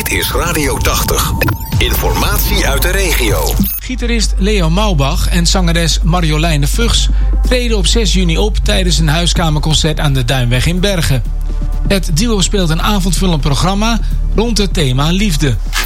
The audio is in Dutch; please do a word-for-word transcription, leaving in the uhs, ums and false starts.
Dit is Radio tachtig. Informatie uit de regio. Gitarist Leo Maubach en zangeres Marjoleine Vugs treden op zes juni op tijdens een huiskamerconcert aan de Duinweg in Bergen. Het duo speelt een avondvullend programma rond het thema liefde.